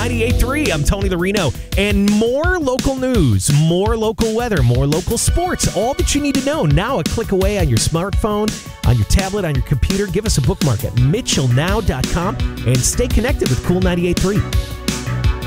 98.3. I'm Tony Lorino. And more local news, more local weather, more local sports. All that you need to know now a click away on your smartphone, on your tablet, on your computer. Give us a bookmark at mitchellnow.com and stay connected with Cool 98.3.